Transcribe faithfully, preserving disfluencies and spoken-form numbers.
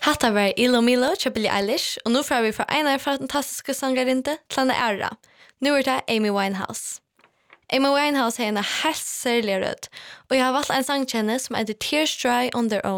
Hatta var Ilo Milo till Billie Eilish och nu får vi för en av fantastiska sångerinte till en ära. Nu är det Amy Winehouse. Amy Winehouse är en helt särlig röd och jag har valt en sångkänne som heter Tears Dry on Their Own.